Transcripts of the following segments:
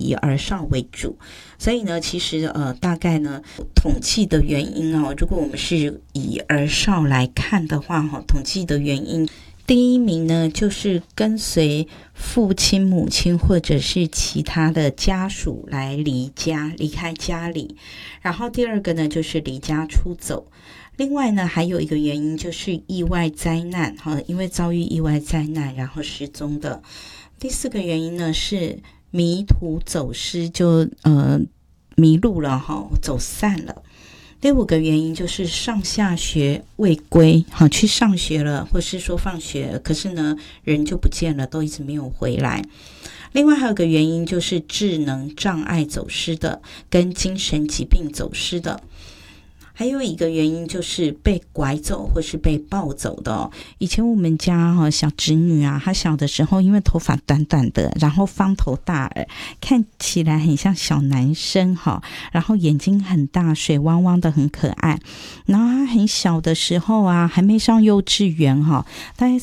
以儿少为主，所以呢，其实大概呢，统计的原因如果我们是以儿少来看的话统计的原因，第一名呢就是跟随父亲、母亲或者是其他的家属来离开家里，然后第二个呢就是离家出走。另外呢，还有一个原因就是意外灾难因为遭遇意外灾难然后失踪的。第四个原因呢是迷途走失，就迷路了走散了。第五个原因就是上下学未归去上学了，或是说放学可是呢人就不见了，都一直没有回来。另外还有个原因就是智能障碍走失的，跟精神疾病走失的。还有一个原因就是被拐走或是被抱走的以前我们家小侄女她小的时候因为头发短短的，然后方头大耳，看起来很像小男生然后眼睛很大，水汪汪的，很可爱。然后她很小的时候还没上幼稚园大概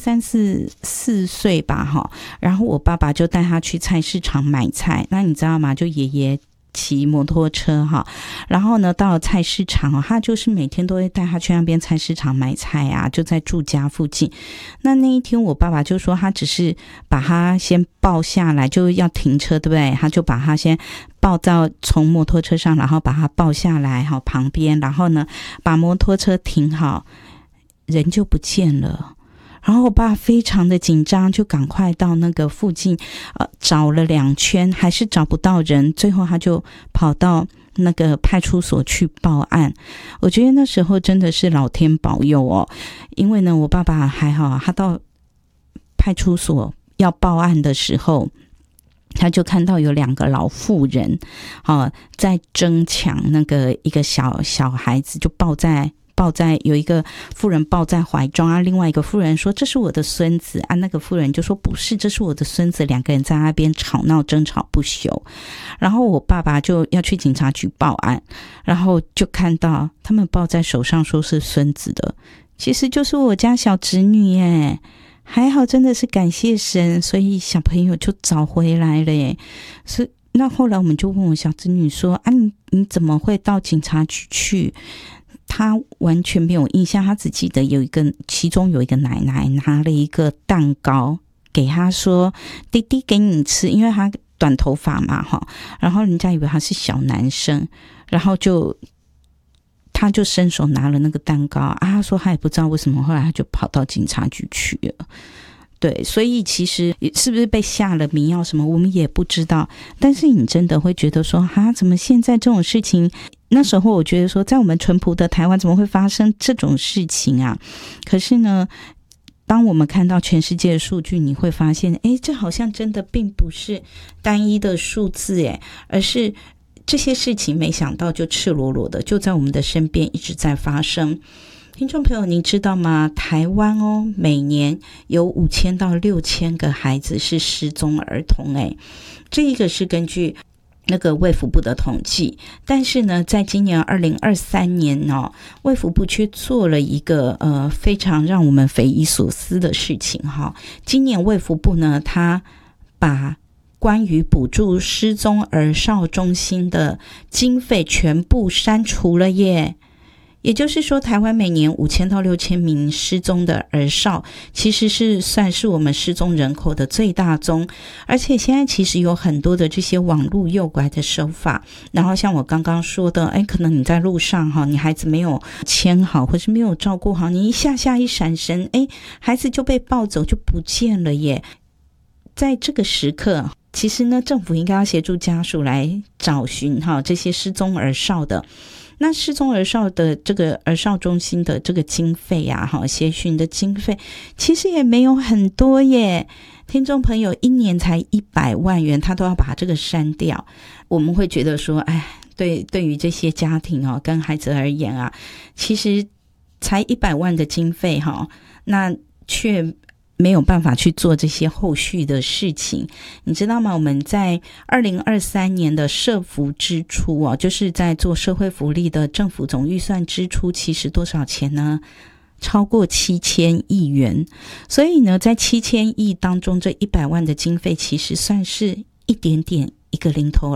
4岁吧然后我爸爸就带她去菜市场买菜。那你知道吗？就爷爷骑摩托车然后呢到了菜市场他就是每天都会带他去那边菜市场买菜就在住家附近。那一天我爸爸就说他只是把他先抱下来，就要停车对不对，他就把他先抱到从摩托车上，然后把他抱下来旁边，然后呢把摩托车停好，人就不见了。然后我爸非常的紧张，就赶快到那个附近找了2圈，还是找不到人，最后他就跑到那个派出所去报案。我觉得那时候真的是老天保佑因为呢我爸爸还好，他到派出所要报案的时候，他就看到有2个老妇人在争抢那个一个小孩子，就抱在有一个妇人抱在怀中另外一个妇人说这是我的孙子那个妇人就说不是，这是我的孙子。2个人在那边吵闹争吵不休。然后我爸爸就要去警察局报案，然后就看到他们抱在手上说是孙子的，其实就是我家小侄女耶。还好，真的是感谢神，所以小朋友就找回来了耶。所以那后来我们就问我小侄女说你怎么会到警察局去？他完全没有印象，他只记得其中有一个奶奶拿了一个蛋糕给他说弟弟给你吃，因为他短头发嘛然后人家以为他是小男生，然后他就伸手拿了那个蛋糕他说他也不知道为什么，后来他就跑到警察局去了。对，所以其实是不是被下了迷药什么我们也不知道，但是你真的会觉得说怎么现在这种事情，那时候我觉得说在我们淳朴的台湾怎么会发生这种事情可是呢当我们看到全世界的数据，你会发现这好像真的并不是单一的数字而是这些事情没想到就赤裸裸的就在我们的身边一直在发生。听众朋友，您知道吗？台湾每年有5000到6000个孩子是失踪儿童这一个是根据那个卫福部的统计。但是呢在今年2023年卫福部却做了一个非常让我们匪夷所思的事情今年卫福部呢他把关于补助失踪儿少中心的经费全部删除了耶。也就是说台湾每年5000到6000名失踪的儿少，其实是算是我们失踪人口的最大宗。而且现在其实有很多的这些网络诱拐的手法，然后像我刚刚说的可能你在路上你孩子没有牵好或是没有照顾好，你一下一闪神孩子就被抱走就不见了耶。在这个时刻其实呢政府应该要协助家属来找寻这些失踪儿少的。那失踪儿少的这个儿少中心的这个经费协寻的经费其实也没有很多耶。听众朋友，1年才100万元他都要把这个删掉。我们会觉得说对于这些家庭跟孩子而言其实才100万的经费那却没有办法去做这些后续的事情。你知道吗？我们在2023年的社福支出就是在做社会福利的政府总预算支出，其实多少钱呢？超过7000亿元。所以呢在7000亿当中，这100万的经费其实算是一点点一个零头